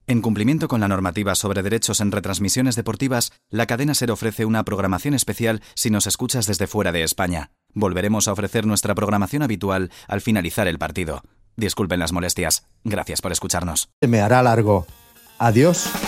En cumplimiento con la normativa sobre derechos en retransmisiones deportivas, la cadena SER ofrece una programación especial si nos escuchas desde fuera de España. Volveremos a ofrecer nuestra programación habitual al finalizar el partido. Disculpen las molestias. Gracias por escucharnos. Se me hará largo. Adiós.